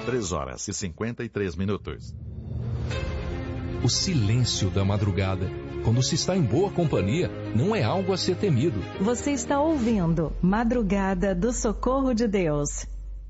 3h53. O silêncio da madrugada, quando se está em boa companhia, não é algo a ser temido. Você está ouvindo Madrugada do Socorro de Deus.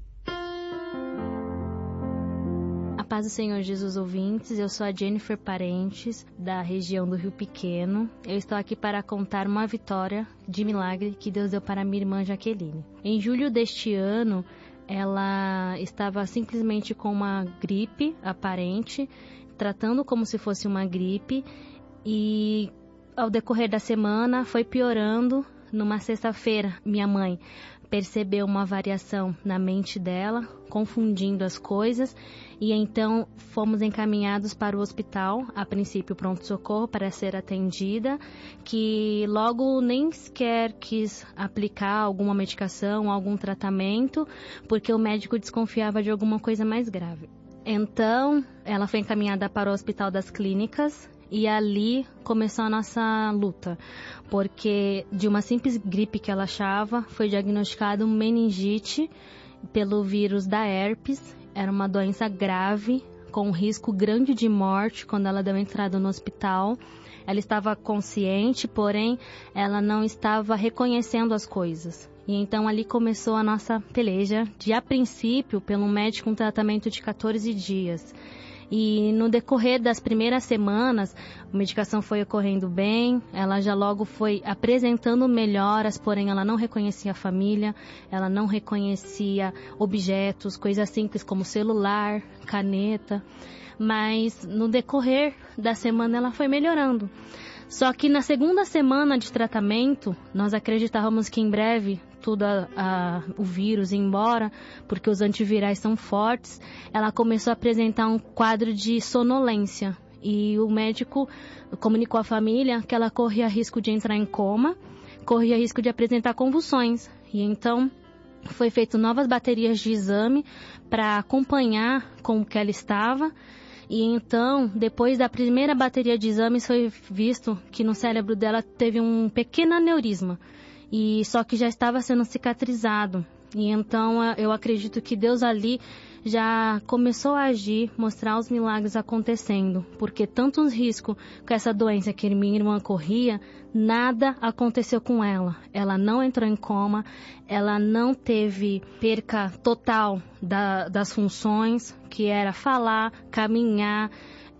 A paz do Senhor Jesus, ouvintes. Eu sou a Jennifer Parentes, da região do Rio Pequeno. Eu estou aqui para contar uma vitória de milagre que Deus deu para minha irmã Jaqueline. Em julho deste ano, ela estava simplesmente com uma gripe aparente, tratando como se fosse uma gripe, e ao decorrer da semana foi piorando. Numa sexta-feira, minha mãe percebeu uma variação na mente dela, confundindo as coisas, e então fomos encaminhados para o hospital, a princípio pronto-socorro, para ser atendida, que logo nem sequer quis aplicar alguma medicação, algum tratamento, porque o médico desconfiava de alguma coisa mais grave. Então, ela foi encaminhada para o Hospital das Clínicas e ali começou a nossa luta, porque de uma simples gripe que ela achava, foi diagnosticado meningite pelo vírus da herpes. Era uma doença grave, com risco grande de morte quando ela deu entrada no hospital. Ela estava consciente, porém ela não estava reconhecendo as coisas. E então ali começou a nossa peleja, de a princípio, pelo médico, um tratamento de 14 dias. E no decorrer das primeiras semanas, a medicação foi ocorrendo bem, ela já logo foi apresentando melhoras, porém ela não reconhecia a família, ela não reconhecia objetos, coisas simples como celular, caneta, mas no decorrer da semana ela foi melhorando. Só que na segunda semana de tratamento, nós acreditávamos que em breve o vírus ia embora, porque os antivirais são fortes. Ela começou a apresentar um quadro de sonolência e o médico comunicou à família que ela corria risco de entrar em coma, corria risco de apresentar convulsões. E então foi feito novas baterias de exame para acompanhar como que ela estava. E então, depois da primeira bateria de exames, foi visto que no cérebro dela teve um pequeno aneurisma, e só que já estava sendo cicatrizado. E então, eu acredito que Deus ali já começou a agir, mostrar os milagres acontecendo, porque tantos riscos com essa doença que minha irmã corria, nada aconteceu com ela. Ela não entrou em coma, ela não teve perca total das funções, que era falar, caminhar,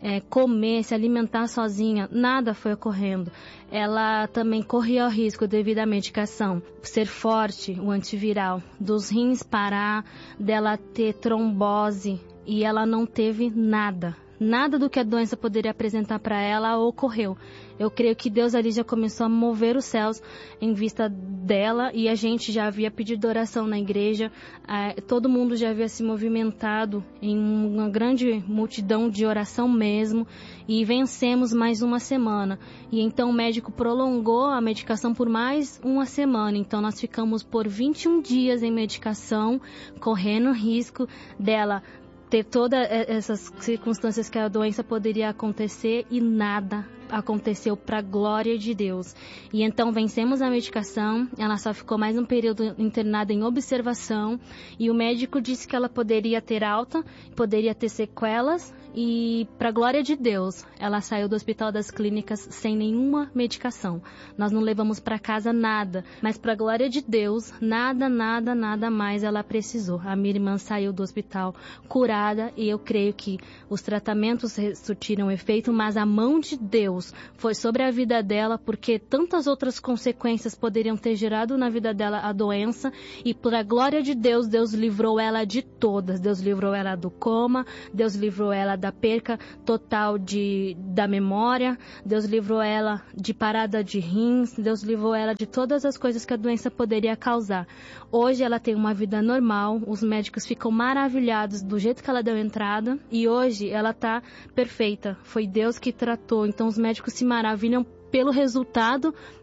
comer, se alimentar sozinha, nada foi ocorrendo. Ela também corria o risco, devido à medicação, ser forte, o antiviral, dos rins parar, dela ter trombose, e ela não teve nada. Nada do que a doença poderia apresentar para ela ocorreu. Eu creio que Deus ali já começou a mover os céus em vista dela, e a gente já havia pedido oração na igreja, todo mundo já havia se movimentado em uma grande multidão de oração mesmo, e vencemos mais uma semana. E então o médico prolongou a medicação por mais uma semana, então nós ficamos por 21 dias em medicação, correndo risco dela ter todas essas circunstâncias que a doença poderia acontecer, e nada aconteceu para a glória de Deus. E então vencemos a medicação, ela só ficou mais um período internada em observação, e o médico disse que ela poderia ter alta, poderia ter sequelas, e para a glória de Deus, ela saiu do Hospital das Clínicas sem nenhuma medicação. Nós não levamos para casa nada, mas para a glória de Deus, nada mais ela precisou. A minha irmã saiu do hospital curada, e eu creio que os tratamentos surtiram efeito, mas a mão de Deus foi sobre a vida dela, porque tantas outras consequências poderiam ter gerado na vida dela a doença, e por a glória de Deus, Deus livrou ela de todas. Deus livrou ela do coma, Deus livrou ela da perca total da memória, Deus livrou ela de parada de rins, Deus livrou ela de todas as coisas que a doença poderia causar. Hoje ela tem uma vida normal, os médicos ficam maravilhados do jeito que ela deu entrada, e hoje ela está perfeita. Foi Deus que tratou, então os médicos se maravilham pelo resultado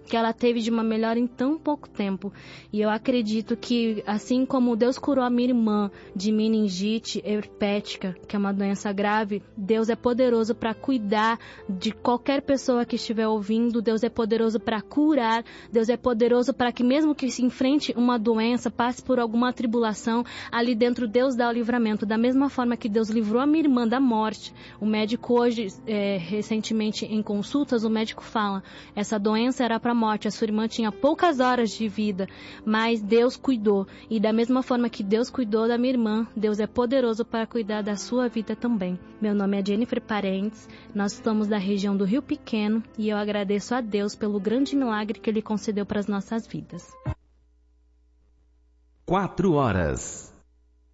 que ela teve de uma melhora em tão pouco tempo. E eu acredito que, assim como Deus curou a minha irmã de meningite herpética, que é uma doença grave, Deus é poderoso para cuidar de qualquer pessoa que estiver ouvindo. Deus é poderoso para curar. Deus é poderoso para que, mesmo que se enfrente uma doença, passe por alguma tribulação, ali dentro Deus dá o livramento. Da mesma forma que Deus livrou a minha irmã da morte. O médico hoje, recentemente em consultas, o médico fala, essa doença era para morte, a sua irmã tinha poucas horas de vida, mas Deus cuidou. E da mesma forma que Deus cuidou da minha irmã, Deus é poderoso para cuidar da sua vida também. Meu nome é Jennifer Parentes, nós estamos da região do Rio Pequeno e eu agradeço a Deus pelo grande milagre que Ele concedeu para as nossas vidas. 4 horas.